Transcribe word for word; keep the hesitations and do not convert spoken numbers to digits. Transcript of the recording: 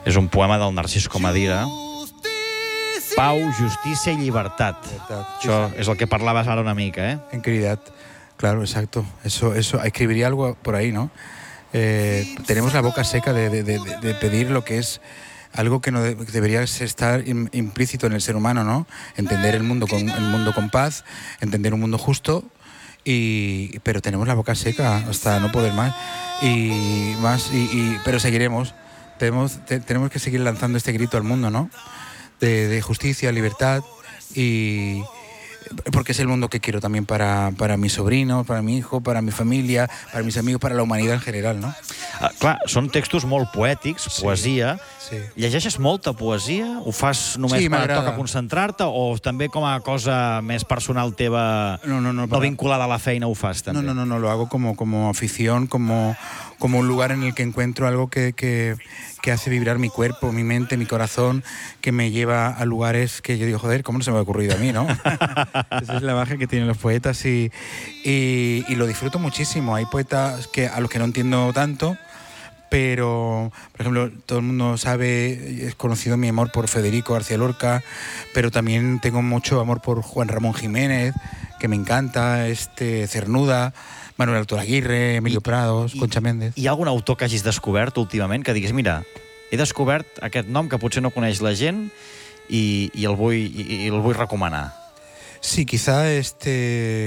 És un poema del Narcís Comadira. Pau, justícia y libertad. Això es lo que parlabas ahora una mica, ¿eh? En caridad, claro, exacto. Eso, eso, escribiría algo por ahí, ¿no? Eh, tenemos la boca seca de, de, de, de pedir lo que es algo que no de, que debería estar implícito en el ser humano, ¿no? Entender el mundo con el mundo con paz, entender un mundo justo, y pero tenemos la boca seca hasta no poder más y más y, y pero seguiremos. Tenemos te, tenemos que seguir lanzando este grito al mundo, ¿no? De, de justicia, libertad, y porque es el mundo que quiero también para, para mis sobrinos, para mi hijo, para mi familia, para mis amigos, para la humanidad en general, no? Ah, clar, són textos molt poètics, Sí, poesia. sí. Llegeixes molta poesia? Ho fas només Sí, quan et m'agrada. toca concentrar-te o també com a cosa més personal teva, No, no, no, no para- vinculada a la feina, ho fas també? No, no, no, no, lo hago como, como afición, como, como un lugar en el que encuentro algo que, que, que hace vibrar mi cuerpo, mi mente, mi corazón, que me lleva a lugares que yo digo, joder, ¿cómo no se me ha ocurrido a mí, no? Esa es la magia que tienen los poetas y, y, y lo disfruto muchísimo. Hay poetas que, a los que no entiendo tanto, pero, por ejemplo, todo el mundo sabe, es conocido mi amor por Federico García Lorca, pero también tengo mucho amor por Juan Ramón Jiménez, que me encanta, este Cernuda, Manuel Alto Aguirre, Emilio I- Prados, i- Concha Méndez. Hi ha algun autor que hagis descobert últimament que diguis, mira, he descobert aquest nom que potser no coneix la gent i, i, el, vull, i, i el vull recomanar? Sí, quizá este